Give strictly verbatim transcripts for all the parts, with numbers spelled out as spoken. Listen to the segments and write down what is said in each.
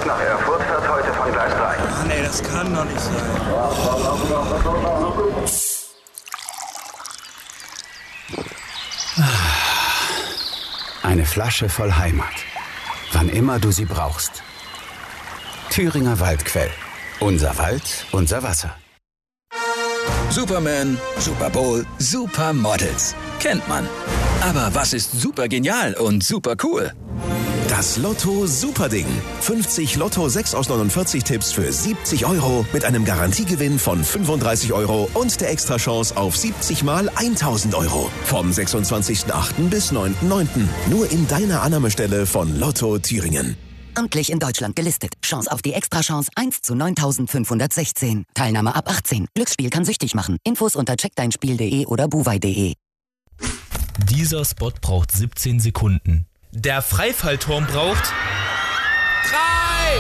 nach Erfurt fährt heute von Gleis drei. Ach nee, das kann doch nicht sein. Eine Flasche voll Heimat. Wann immer du sie brauchst. Thüringer Waldquell. Unser Wald, unser Wasser. Superman, Super Bowl, Supermodels. Kennt man. Aber was ist super genial und super cool? Das Lotto Superding. fünfzig Lotto sechs aus neunundvierzig Tipps für siebzig Euro mit einem Garantiegewinn von fünfunddreißig Euro und der Extrachance auf siebzig mal tausend Euro. Vom sechsundzwanzigsten achten bis neunten neunten Nur in deiner Annahmestelle von Lotto Thüringen. Amtlich in Deutschland gelistet. Chance auf die Extrachance eins zu neuntausendfünfhundertsechzehn. Teilnahme ab achtzehn. Glücksspiel kann süchtig machen. Infos unter check dein spiel punkt de oder buwei punkt de. Dieser Spot braucht siebzehn Sekunden. Der Freifallturm braucht drei!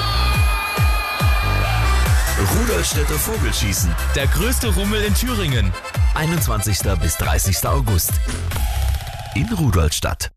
Rudolstädter Vogelschießen. Der größte Rummel in Thüringen. einundzwanzigsten bis dreißigsten August. In Rudolstadt.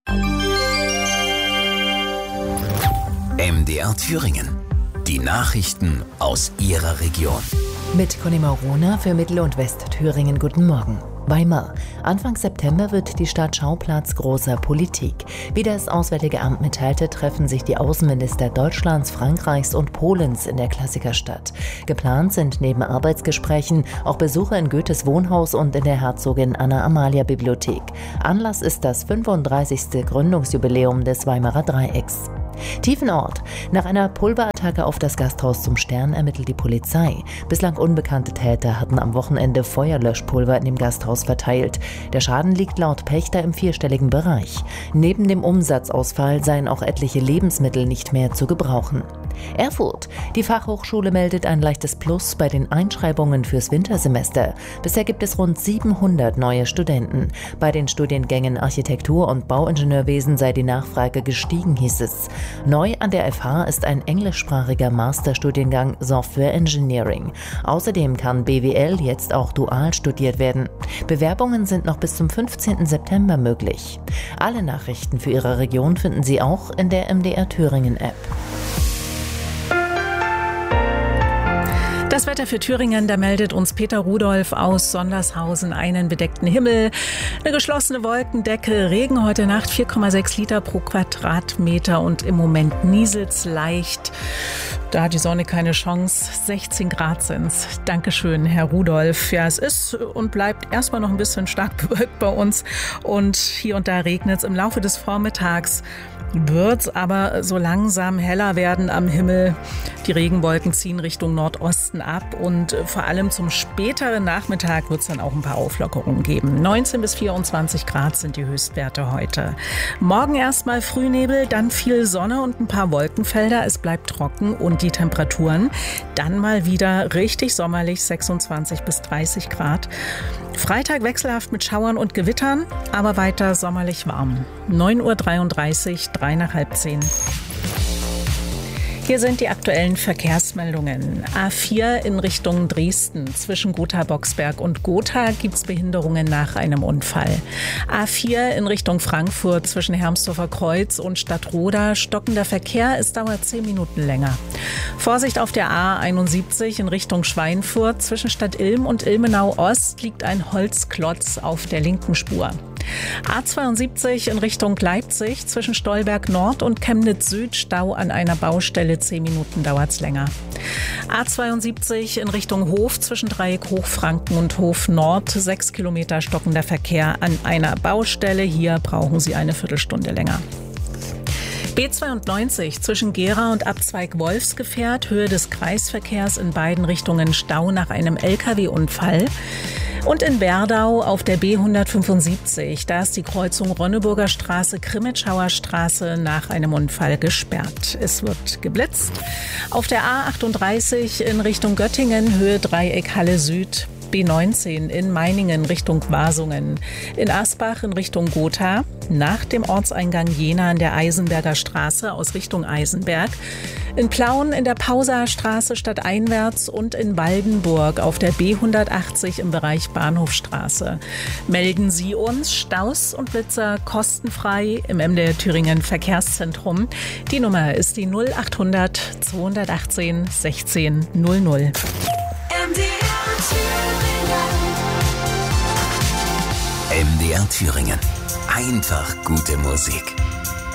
M D R Thüringen. Die Nachrichten aus Ihrer Region. Mit Conny Maurona für Mittel- und Westthüringen. Guten Morgen. Weimar. Anfang September wird die Stadt Schauplatz großer Politik. Wie das Auswärtige Amt mitteilte, treffen sich die Außenminister Deutschlands, Frankreichs und Polens in der Klassikerstadt. Geplant sind neben Arbeitsgesprächen auch Besuche in Goethes Wohnhaus und in der Herzogin Anna-Amalia-Bibliothek. Anlass ist das fünfunddreißigste Gründungsjubiläum des Weimarer Dreiecks. Tiefenort. Nach einer Pulverattacke auf das Gasthaus zum Stern ermittelt die Polizei. Bislang unbekannte Täter hatten am Wochenende Feuerlöschpulver in dem Gasthaus verteilt. Der Schaden liegt laut Pächter im vierstelligen Bereich. Neben dem Umsatzausfall seien auch etliche Lebensmittel nicht mehr zu gebrauchen. Erfurt. Die Fachhochschule meldet ein leichtes Plus bei den Einschreibungen fürs Wintersemester. Bisher gibt es rund siebenhundert neue Studenten. Bei den Studiengängen Architektur und Bauingenieurwesen sei die Nachfrage gestiegen, hieß es. Neu an der F H ist ein englischsprachiger Masterstudiengang Software Engineering. Außerdem kann B W L jetzt auch dual studiert werden. Bewerbungen sind noch bis zum fünfzehnten September möglich. Alle Nachrichten für Ihre Region finden Sie auch in der M D R Thüringen App. Das Wetter für Thüringen, da meldet uns Peter Rudolph aus Sondershausen einen bedeckten Himmel, eine geschlossene Wolkendecke, Regen heute Nacht vier Komma sechs Liter pro Quadratmeter und im Moment nieselt's leicht. Da hat die Sonne keine Chance. sechzehn Grad sind's. Dankeschön, Herr Rudolph. Ja, es ist und bleibt erstmal noch ein bisschen stark bewölkt bei uns und hier und da regnet's. Im Laufe des Vormittags wird's aber so langsam heller werden am Himmel. Die Regenwolken ziehen Richtung Nordosten ab und vor allem zum späteren Nachmittag wird es dann auch ein paar Auflockerungen geben. neunzehn bis vierundzwanzig Grad sind die Höchstwerte heute. Morgen erstmal Frühnebel, dann viel Sonne und ein paar Wolkenfelder. Es bleibt trocken und die Temperaturen dann mal wieder richtig sommerlich, sechsundzwanzig bis dreißig Grad. Freitag wechselhaft mit Schauern und Gewittern, aber weiter sommerlich warm. neun Uhr dreiunddreißig, drei nach halb zehn. Hier sind die aktuellen Verkehrsmeldungen. A vier in Richtung Dresden. Zwischen Gotha-Boxberg und Gotha gibt es Behinderungen nach einem Unfall. A vier in Richtung Frankfurt zwischen Hermsdorfer Kreuz und Stadtroda. Stockender Verkehr, es dauert zehn Minuten länger. Vorsicht auf der A einundsiebzig in Richtung Schweinfurt. Zwischen Stadt Ilm und Ilmenau Ost liegt ein Holzklotz auf der linken Spur. A zweiundsiebzig in Richtung Leipzig zwischen Stolberg Nord und Chemnitz Süd. Stau an einer Baustelle, zehn Minuten dauert's länger. A zweiundsiebzig in Richtung Hof zwischen Dreieck Hochfranken und Hof Nord. Sechs Kilometer stockender Verkehr an einer Baustelle. Hier brauchen Sie eine Viertelstunde länger. B zweiundneunzig zwischen Gera und Abzweig Wolfsgefährt. Höhe des Kreisverkehrs in beiden Richtungen Stau nach einem L K W-Unfall. Und in Berdau auf der B hundertfünfundsiebzig, da ist die Kreuzung Ronneburger Straße, Krimitschauer Straße nach einem Unfall gesperrt. Es wird geblitzt. Auf der A achtunddreißig in Richtung Göttingen, Höhe Dreieck Halle Süd. B neunzehn in Meiningen Richtung Wasungen. In Asbach in Richtung Gotha. Nach dem Ortseingang Jena an der Eisenberger Straße aus Richtung Eisenberg. In Plauen in der Pauser Straße stadteinwärts und in Waldenburg auf der B hundertachtzig im Bereich Bahnhofstraße. Melden Sie uns Staus und Blitzer kostenfrei im M D R Thüringen Verkehrszentrum. Die Nummer ist die null achthundert zweihundertachtzehn sechzehn null null. M D R Thüringen. M D R Thüringen. Einfach gute Musik.